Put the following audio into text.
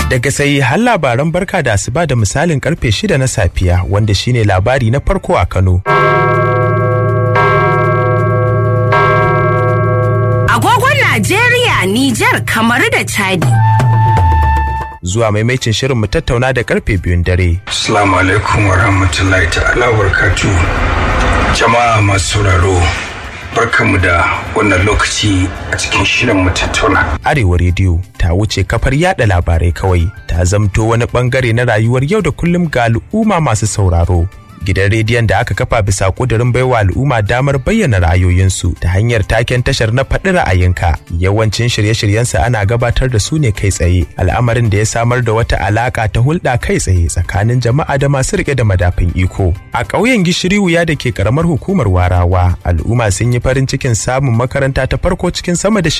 Daga sai har labaran barka da asuba da misalin karfe 6 na safiya wanda shine labari na farko a Kano. Agogon Najeriya, Nijar, Kamaru da Chadi. Zuwa maimaicin shirin mu tattauna da karfe 2 dare. Assalamu alaikum wa rahmatullahi ta'ala wa barakatuh. Jama'a masu sauraro, barkanmu da wannan lokaci a cikin shirin mu tattauna. Arewa rediyo ta wuce kafar yada labarai kawai, ta zamto wani bangare na rayuwar yau da kullum ga al'umma masu sauraro. Gidan rediyon da aka kafa bisa kudirin baiwa al'umma damar bayyana ra'ayoyinsu ta hanyar taken tashar na faɗi ra'ayinka. Yawancin shirye-shiryensa ana gabatar da su ne kai tsaye, al'amarin da ya samar da wata alaka ta hulɗa kai tsaye tsakanin jama'a da masu riƙe da madafin iko. A ƙauyen Gishiri Wuya da ke ƙaramar hukumar Warawa, al'umma sun yi farin cikin samun makaranta ta farko cikin sama da